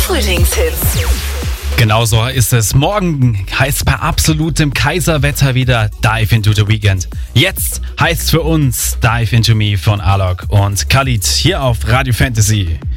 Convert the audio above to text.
Frühlingshits. Genauso ist es. Morgen heißt bei absolutem Kaiserwetter wieder Dive into the Weekend. Jetzt heißt für uns Dive into Me von Alok und Khalid hier auf Radio Fantasy.